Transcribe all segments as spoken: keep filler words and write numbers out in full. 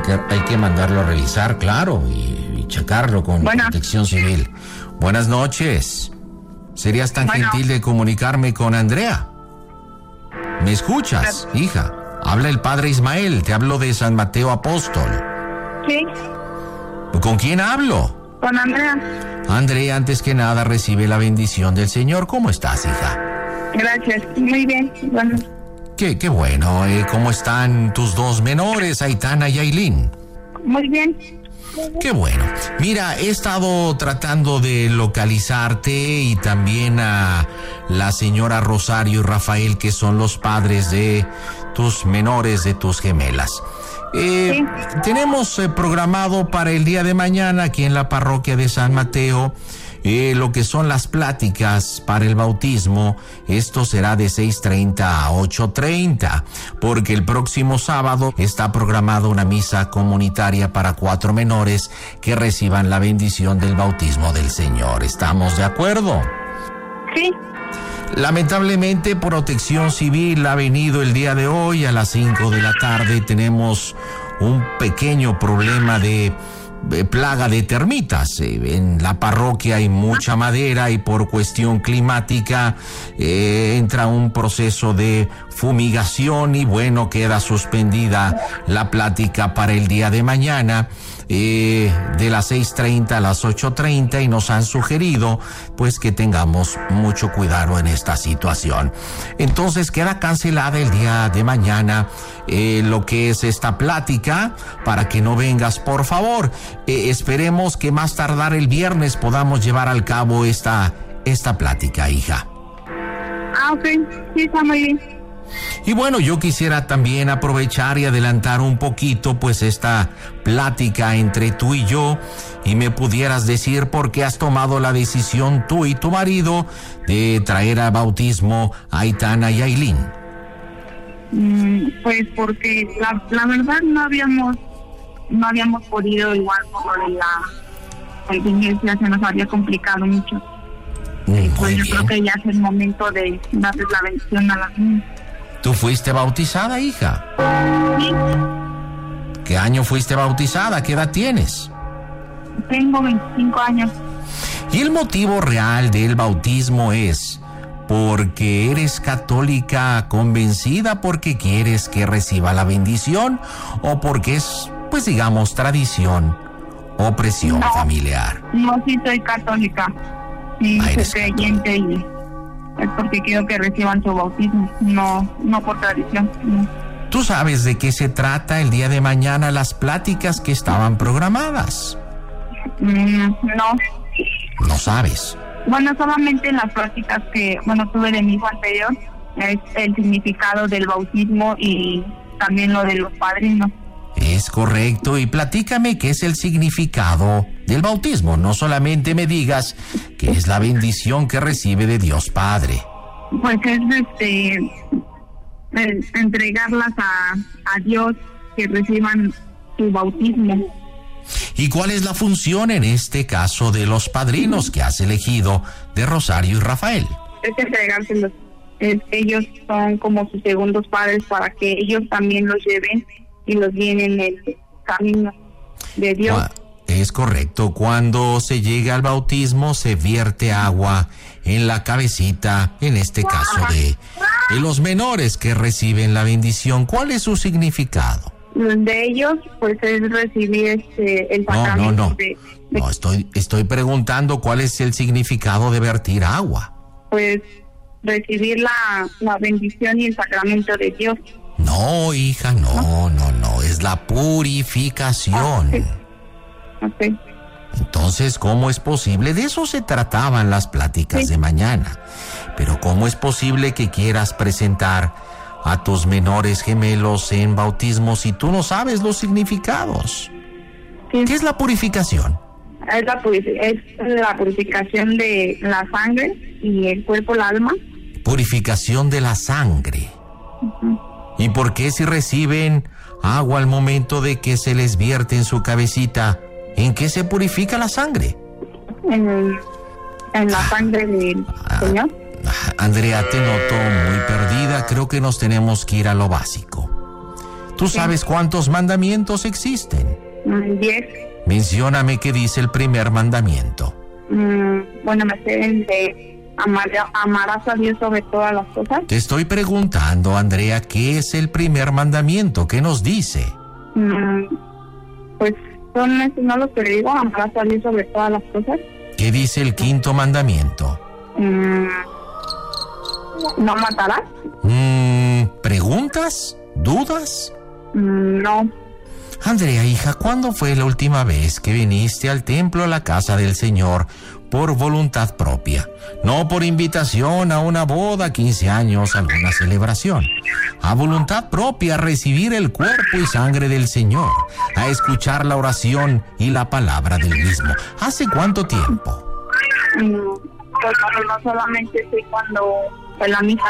que, hay que mandarlo a revisar, claro, y, y checarlo con bueno. Protección Civil. Buenas noches. ¿Serías tan bueno. gentil de comunicarme con Andrea? ¿Me escuchas, sí. hija? Habla el padre Ismael, te hablo de San Mateo Apóstol. Sí. ¿Con quién hablo? Con Andrea. Andrea, antes que nada, recibe la bendición del Señor. ¿Cómo estás, hija? Gracias. Muy bien. Bueno. Qué, qué bueno. Eh, ¿Cómo están tus dos menores, Aitana y Ailín? Muy bien. Qué bueno. Mira, he estado tratando de localizarte y también a la señora Rosario y Rafael, que son los padres de tus menores, de tus gemelas. Eh, sí. Tenemos eh, programado para el día de mañana aquí en la parroquia de San Mateo eh, lo que son las pláticas para el bautismo. Esto será de seis treinta a ocho treinta, porque el próximo sábado está programada una misa comunitaria para cuatro menores que reciban la bendición del bautismo del Señor. ¿Estamos de acuerdo? Sí. Lamentablemente, Protección Civil ha venido el día de hoy a las cinco de la tarde. Tenemos un pequeño problema de eh, plaga de termitas. Eh, en la parroquia hay mucha madera y por cuestión climática eh, entra un proceso de fumigación y bueno, queda suspendida la plática para el día de mañana. Eh, de las seis treinta a las ocho treinta y nos han sugerido pues que tengamos mucho cuidado en esta situación. Entonces queda cancelada el día de mañana eh, lo que es esta plática para que no vengas, por favor. Eh, esperemos que más tardar el viernes podamos llevar al cabo esta, esta plática, hija. Ah, ok. Sí, está muy bien. Y bueno, yo quisiera también aprovechar y adelantar un poquito pues esta plática entre tú y yo, y me pudieras decir por qué has tomado la decisión tú y tu marido de traer a bautismo a Aitana y Ailín. Mm, pues porque la, la verdad no habíamos no habíamos podido, igual por lo de la contingencia se nos había complicado mucho. Muy Pues yo bien. creo que ya es el momento de darles la bendición a las niñas. ¿Tú fuiste bautizada, hija? Sí, ¿Qué año fuiste bautizada? ¿Qué edad tienes? tengo veinticinco años. Y el motivo real del bautismo es porque eres católica convencida, porque quieres que reciba la bendición, o porque es, pues digamos, tradición o presión No. familiar. No, sí soy católica. Sí, Ah, soy eres creyente y es porque quiero que reciban su bautismo, no no por tradición. No. ¿Tú sabes de qué se trata el día de mañana las pláticas que estaban programadas? Mm, no. No sabes. Bueno, solamente en las prácticas que, bueno, tuve de mi hijo anterior, es el significado del bautismo y también lo de los padrinos. Es correcto, y platícame qué es el significado del bautismo. No solamente me digas que es la bendición que recibe de Dios Padre. Pues es este el entregarlas a, a Dios, que reciban su bautismo. ¿Y cuál es la función en este caso de los padrinos que has elegido de Rosario y Rafael? Es entregárselos. Es, ellos son como sus segundos padres para que ellos también los lleven y los guíen en el camino de Dios. Ah, es correcto. Cuando se llega al bautismo se vierte agua en la cabecita, en este caso de, de los menores que reciben la bendición. ¿Cuál es su significado? De ellos, pues es recibir este el No, no, sacramento no. de, de No, estoy, estoy preguntando cuál es el significado de vertir agua. pues recibir la, la bendición y el sacramento de Dios. No, hija, no, no, no. Es la purificación. Ok. Entonces, ¿cómo es posible? De eso se trataban las pláticas Sí. de mañana. Pero ¿cómo es posible que quieras presentar a tus menores gemelos en bautismo si tú no sabes los significados? Sí. ¿Qué es la purificación? Es la, purifi- es la purificación de la sangre y el cuerpo, el alma. Purificación de la sangre. Ujú. ¿Y por qué si reciben agua al momento de que se les vierte en su cabecita, en qué se purifica la sangre? En, el- en la sangre del Ah. Señor. Ah, Andrea, te noto muy perdida. Creo que nos tenemos que ir a lo básico. ¿Tú Sí. sabes cuántos mandamientos existen? Mm, diez. Mencióname qué dice el primer mandamiento. Mm, bueno, me sé el de amar, amarás a Dios sobre todas las cosas. Te estoy preguntando, Andrea, ¿qué es el primer mandamiento? ¿Qué nos dice? Mm, pues son estos, no los que le digo, amarás a Dios sobre todas las cosas. ¿Qué dice el quinto mandamiento? Mm, no matarás. Mm, ¿Preguntas? ¿Dudas? Mm, no. Andrea, hija, ¿cuándo fue la última vez que viniste al templo, a la casa del Señor, por voluntad propia? No por invitación a una boda, quince años, alguna celebración. A voluntad propia, a recibir el cuerpo y sangre del Señor, a escuchar la oración y la palabra del mismo. ¿Hace cuánto tiempo? Mm, pues no, no solamente sé cuando fue la misa.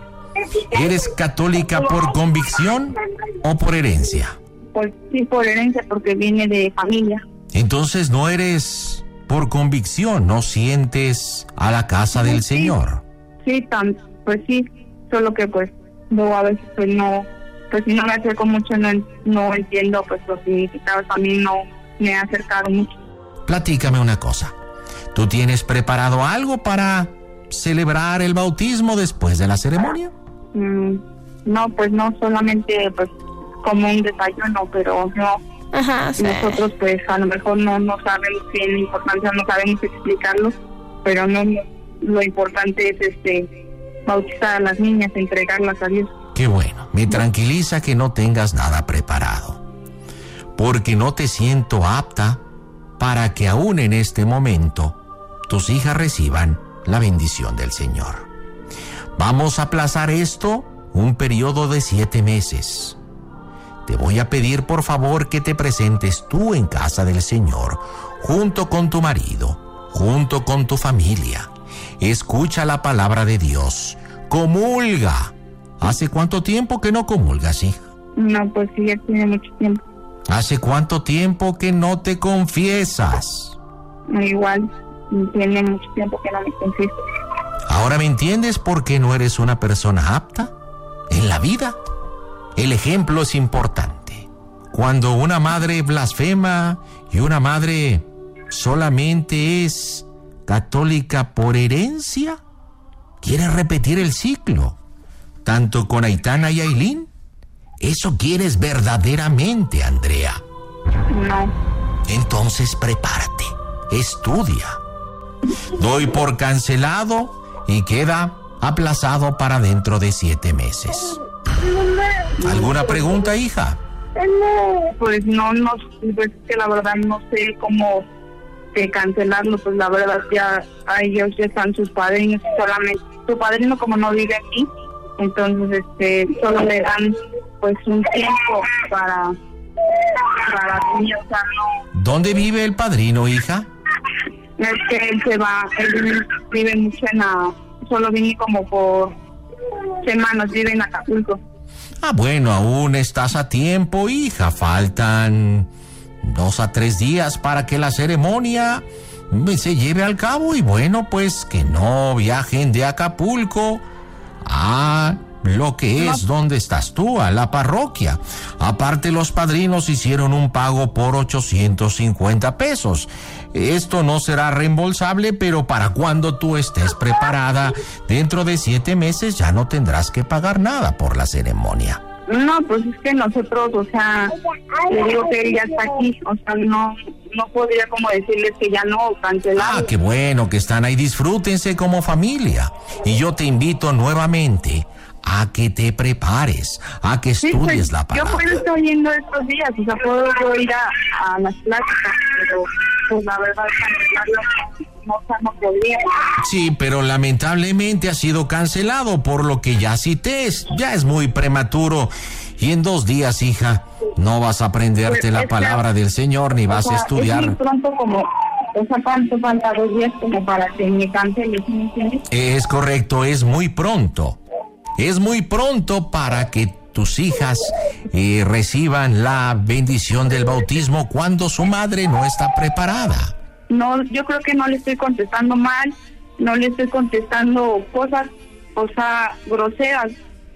¿Eres católica por convicción o por herencia? Pues sí, por herencia, porque viene de familia. Entonces no eres por convicción, no sientes a la casa del Señor. Sí, tan, pues sí, solo que pues luego a veces pues no, pues si no me acerco mucho, no, no entiendo pues los significados, también no me he acercado mucho. Platícame una cosa. ¿Tú tienes preparado algo para celebrar el bautismo después de la ceremonia? Mm, no, pues no, solamente pues como un desayuno, pero no. Ajá, sí. Nosotros pues a lo mejor no, no sabemos bien la importancia, no sabemos explicarlo, pero no, lo importante es este bautizar a las niñas, entregarlas a Dios. Qué bueno, me tranquiliza que no tengas nada preparado, porque no te siento apta para que aún en este momento tus hijas reciban la bendición del Señor. Vamos a aplazar esto un periodo de siete meses. Te voy a pedir por favor que te presentes tú en casa del Señor, junto con tu marido, junto con tu familia. Escucha la palabra de Dios, comulga. ¿Hace cuánto tiempo que no comulgas, hija? No, pues sí, ya tiene mucho tiempo. ¿Hace cuánto tiempo que no te confiesas? Igual, tiene mucho tiempo que no me confieso. ¿Ahora me entiendes por qué no eres una persona apta en la vida? El ejemplo es importante. Cuando una madre blasfema y una madre solamente es católica por herencia, quiere repetir el ciclo, tanto con Aitana y Ailín. ¿Eso quieres verdaderamente, Andrea? No. Entonces prepárate, estudia. Doy por cancelado y queda aplazado para dentro de siete meses. ¿Alguna pregunta, hija? Pues no, no, pues que la verdad no sé cómo de cancelarlo, pues la verdad ya a ellos ya están sus padrinos, solamente su padrino como no vive aquí, entonces este solo le dan pues un tiempo para para que, o sea, no. ¿Dónde vive el padrino, hija? Es que él se va, él vive, vive mucho en la, solo viene como por semanas, vive en Acapulco. Ah, bueno, aún estás a tiempo, hija. Faltan dos a tres días para que la ceremonia se lleve al cabo y bueno, pues que no viajen de Acapulco a lo que es donde estás tú, a la parroquia. Aparte, los padrinos hicieron un pago por ochocientos cincuenta pesos. Esto no será reembolsable, pero para cuando tú estés preparada, dentro de siete meses ya no tendrás que pagar nada por la ceremonia. No, pues es que nosotros, o sea, le digo que él ya está aquí, o sea, no no podría como decirles que ya no, cancelar. Ah, qué bueno que están ahí, disfrútense como familia. Y yo te invito nuevamente a que te prepares, a que Sí, estudies pues, la palabra. yo puedo estar yendo estos días, o sea, puedo yo ir a, a las pláticas, pero pues la verdad cancelarlo no, o sea, no podría. Sí, pero lamentablemente ha sido cancelado por lo que ya cité. Ya es muy prematuro. Y en dos días, hija, no vas a aprenderte Pues, la es que, palabra del Señor ni o vas sea, a estudiar. Es muy pronto como, o sea, ¿cuánto falta? Dos días como para que me cancele, ¿sí me entiendes? Es correcto, es muy pronto. Es muy pronto para que tus hijas eh, reciban la bendición del bautismo cuando su madre no está preparada. No, yo creo que no le estoy contestando mal, no le estoy contestando cosas, o sea, groseras.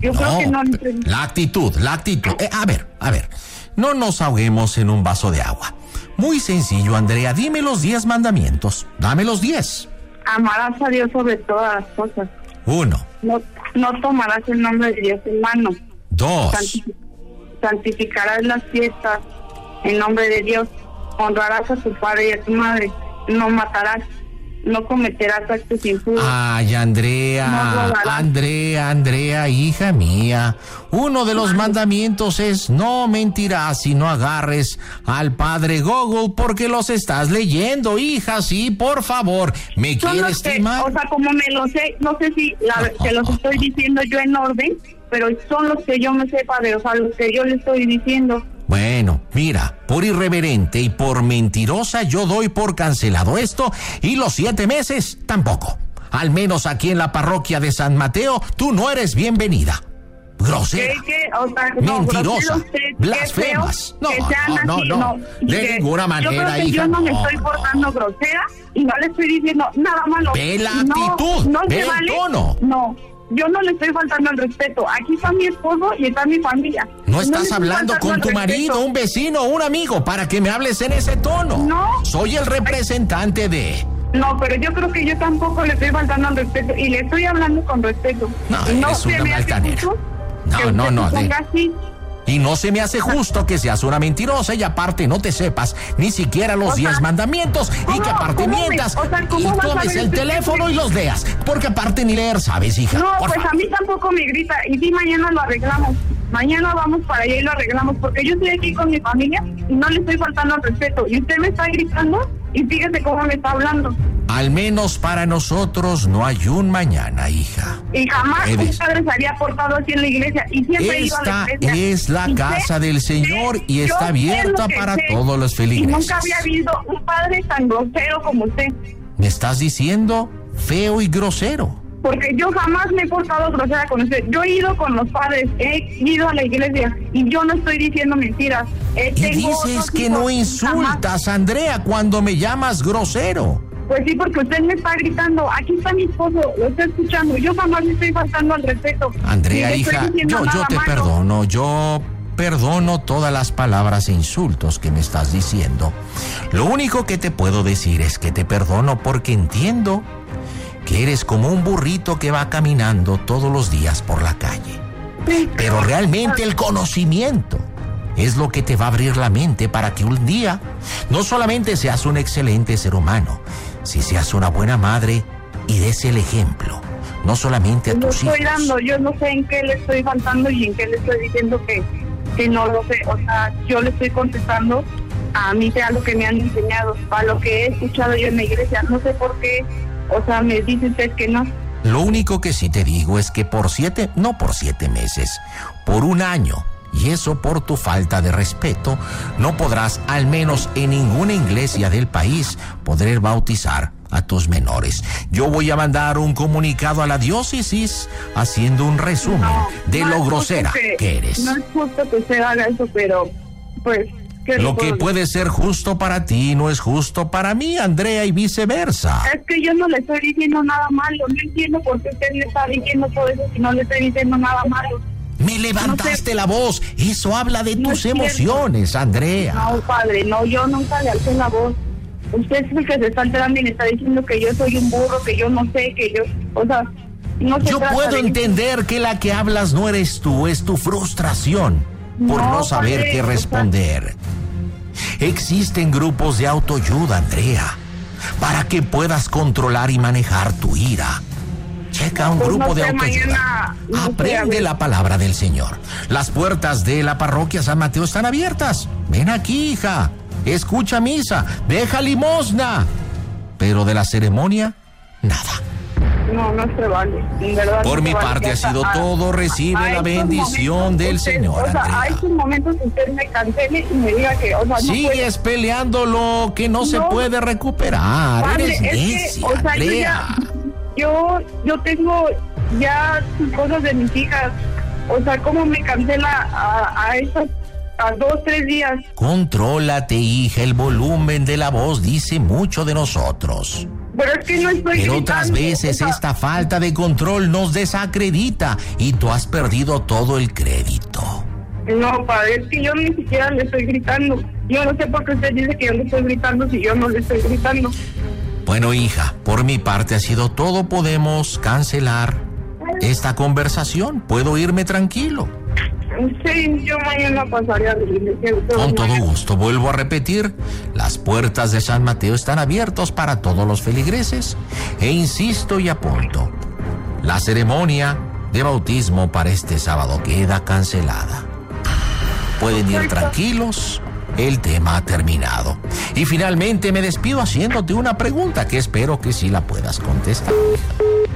Yo no, creo que no. La actitud, la actitud. Eh, a ver, a ver. No nos ahoguemos en un vaso de agua. Muy sencillo, Andrea. Dime los diez mandamientos. Dame los diez. Amarás a Dios sobre todas las cosas. Uno. No, no tomarás el nombre de Dios en mano. Dos. Santi- santificarás las fiestas en nombre de Dios. Honrarás a tu padre y a tu madre. No matarás. No cometerás actos impuros. Ay, Andrea, No Andrea, Andrea, hija mía. Uno de los mandamientos es no mentirás y no agarres al padre Google porque los estás leyendo, hija, sí, por favor. ¿Me Son quieres los que, estimar? o sea, como me lo sé, no sé si la, que los estoy diciendo yo en orden, pero son los que yo me sepa de, o sea, los que yo le estoy diciendo. Bueno, mira, por irreverente y por mentirosa yo doy por cancelado esto y los siete meses tampoco. Al menos aquí en la parroquia de San Mateo, tú no eres bienvenida. Grosera, ¿Qué, qué? O sea, no, mentirosa, grosero, qué blasfemas. feo No, que sean no, así, no, no, y de que ninguna yo manera, creo que hija. yo no me no, estoy portando no. grosera y no le estoy diciendo nada malo. Ve la No, actitud, no ve se el vale. tono. No, yo no le estoy faltando el respeto. Aquí está mi esposo y está mi familia. No le estás estoy hablando faltando con el tu marido, respeto. un vecino, un amigo, para que me hables en ese tono. No. Soy el representante de... No, pero yo creo que yo tampoco le estoy faltando al respeto y le estoy hablando con respeto. No, Y eres se una me hace altanera. justo No, que no, usted no, se de- ponga así. Y no se me hace justo que seas una mentirosa y aparte no te sepas ni siquiera los O sea, diez mandamientos y ¿cómo- que aparte cómo me- mientas o sea, ¿cómo y vas a tomes ver el este teléfono tipo? y los leas. Porque aparte ni leer sabes, hija. No, Por pues favor. a mí tampoco me grita. Y sí, mañana lo arreglamos. Mañana vamos para allá y lo arreglamos. Porque yo estoy aquí con mi familia y no le estoy faltando al respeto. Y usted me está gritando y fíjese cómo me está hablando. Al menos para nosotros no hay un mañana, hija. Y jamás un Eres- padre se había portado así en la iglesia. Y siempre he ido a la Esta iglesia. es la Y casa sé- del Señor sé- y yo está sé abierta lo que para sé. todos los Y feligreses. nunca había habido un padre tan grosero como usted. ¿Me estás diciendo feo y grosero? Porque yo jamás me he portado grosera con usted. Yo he ido con los padres, he ido a la iglesia y yo no estoy diciendo mentiras. Eh, Y tengo dices otros que hijos no y jamás- insultas, Andrea, cuando me llamas grosero. Pues sí, porque usted me está gritando. Aquí está mi esposo, lo estoy escuchando. Yo jamás le estoy faltando al respeto. Andrea, Ni le estoy hija, diciendo yo, yo nada te malo. perdono, yo perdono todas las palabras e insultos que me estás diciendo. Lo único que te puedo decir es que te perdono porque entiendo que eres como un burrito que va caminando todos los días por la calle. Sí, Pero realmente el conocimiento es lo que te va a abrir la mente para que un día no solamente seas un excelente ser humano, si seas una buena madre y des el ejemplo, no solamente a lo tus hijos. estoy dando. Yo no sé en qué le estoy faltando y en qué le estoy diciendo que, que no lo sé. O sea, yo le estoy contestando a mí sea lo que me han enseñado, a lo que he escuchado yo en la iglesia. No sé por qué. O sea, me dice usted que no. Lo único que sí te digo es que por siete, no por siete meses, por un año, y eso por tu falta de respeto, no podrás, al menos en ninguna iglesia del país, poder bautizar a tus menores. Yo voy a mandar un comunicado a la diócesis haciendo un resumen No, de no lo es justo grosera que, que eres. No es justo que usted haga eso, pero pues... ¿qué le Lo que puedo puede ser justo para ti no es justo para mí, Andrea, y viceversa. Es que yo no le estoy diciendo nada malo. No entiendo por qué usted le está diciendo todo eso si no le estoy diciendo nada malo. Me levantaste No sé. la voz. Eso habla de No tus es cierto. emociones, Andrea. No, padre, no, yo nunca le alcé la voz. Usted es el que se está alterando y le está diciendo que yo soy un burro, que yo no sé, que yo... O sea, no se Yo trata puedo de- entender que la que hablas no eres tú, es tu frustración por no, No, saber padre, qué o sea- responder. Existen grupos de autoayuda, Andrea, para que puedas controlar y manejar tu ira. Checa un Pues grupo no de sé, autoayuda. mañana, no sé, a Aprende ver. la palabra del Señor. Las puertas de la parroquia San Mateo están abiertas. Ven aquí, hija. Escucha misa. Deja limosna. Pero de la ceremonia, nada. No, no se vale. En verdad, Por no mi se vale. parte ha O sea, sido a- todo. Recibe a la estos bendición momentos del usted- Señor, O sea, Andrea. a estos momentos usted me cancele y me diga que, o sea, no puede. Sigues peleando lo que no, se No. puede recuperar. Padre, Eres es que, necia, o sea, yo Andrea. ya, yo, yo tengo ya cosas de mis hijas. O sea, ¿cómo me cancela a, a esas, a dos, tres días? Contrólate, hija. El volumen de la voz dice mucho de nosotros. Pero es que no estoy Pero otras gritando, veces o sea, esta falta de control nos desacredita y tú has perdido todo el crédito. No, padre, es que yo ni siquiera le estoy gritando. Yo no sé por qué usted dice que yo le estoy gritando si yo no le estoy gritando. Bueno, hija, por mi parte ha sido todo. Podemos cancelar esta conversación. Puedo irme tranquilo. Sí, yo mañana pasaré a la iglesia. Con todo gusto. Vuelvo a repetir, las puertas de San Mateo están abiertas para todos los feligreses. E insisto y apunto, la ceremonia de bautismo para este sábado queda cancelada. Pueden ir tranquilos, el tema ha terminado. Y finalmente me despido haciéndote una pregunta que espero que sí la puedas contestar.